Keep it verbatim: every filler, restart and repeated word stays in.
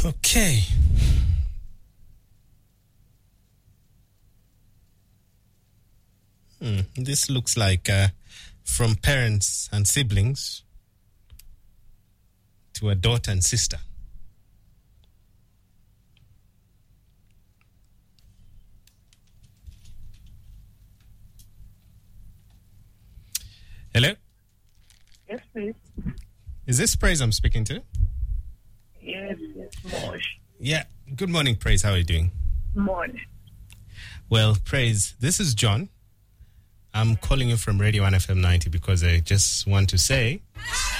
Okay. Hmm. This looks like uh, from parents and siblings to a daughter and sister. Hello? Yes, please. Is this Praise I'm speaking to? Yes, yes, Mosh. Yeah. Good morning, Praise. How are you doing? Morning. Well, Praise, this is John. I'm calling you from Radio one F M ninety because I just want to say